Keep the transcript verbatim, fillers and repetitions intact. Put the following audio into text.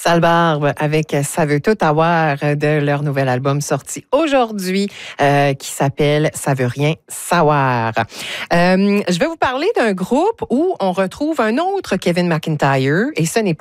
Sale Barbe avec Ça veut tout avoir de leur nouvel album sorti aujourd'hui euh, qui s'appelle Ça veut rien savoir. Euh, je vais vous parler d'un groupe où on retrouve un autre Kevin McEntire et ce n'est